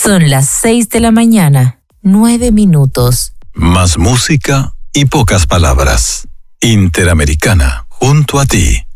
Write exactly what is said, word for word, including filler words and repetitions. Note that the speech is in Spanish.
Son las seis de la mañana, nueve minutos. Más música y pocas palabras. Interamericana, junto a ti.